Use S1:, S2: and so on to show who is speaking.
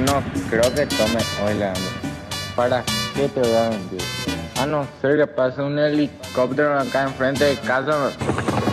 S1: No creo que tome hoy, Leandro. ¿Para qué te voy a mentir? A no ser que pase un helicóptero acá enfrente de casa.